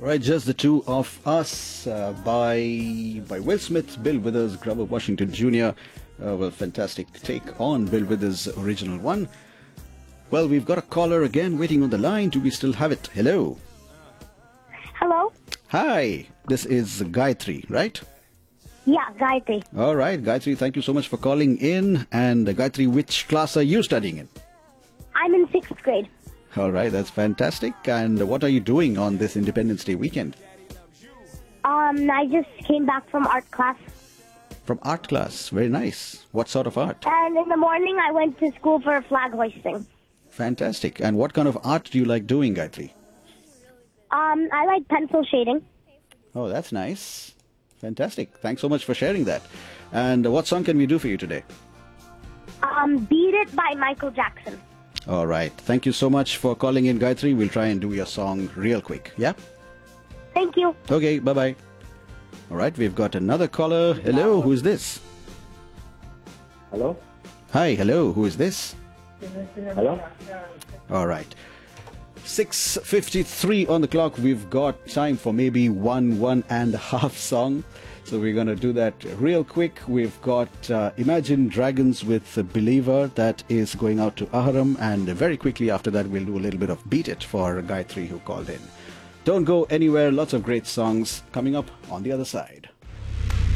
Right, just the two of us by Will Smith, Bill Withers, Grover Washington Jr. Well, fantastic take on Bill Withers' original one. Well, we've got a caller again waiting on the line. Do we still have it? Hello. Hello? Hi, this is Gayatri, right? Yeah, Gayatri. All right, Gayatri, thank you so much for calling in. And Gayatri, which class are you studying in? I'm in 6th grade. All right, that's fantastic. And what are you doing on this Independence Day weekend? I just came back from art class. From art class. Very nice. What sort of art? And in the morning, I went to school for flag hoisting. Fantastic. And what kind of art do you like doing, Gayatri? I like pencil shading. Oh, that's nice. Fantastic. Thanks so much for sharing that. And what song can we do for you today? Beat It by Michael Jackson. All right. Thank you so much for calling in, Gayatri. We'll try and do your song real quick. Yeah? Thank you. Okay, bye-bye. All right, we've got another caller. Hello, who's this? Hello? Hi, hello, who is this? Hello? All right. 6:53 on the clock. We've got time for maybe one and a half song. So we're going to do that real quick. We've got Imagine Dragons with Believer. That is going out to Aharam. And very quickly after that, we'll do a little bit of Beat It for Gayatri who called in. Don't go anywhere. Lots of great songs coming up on the other side.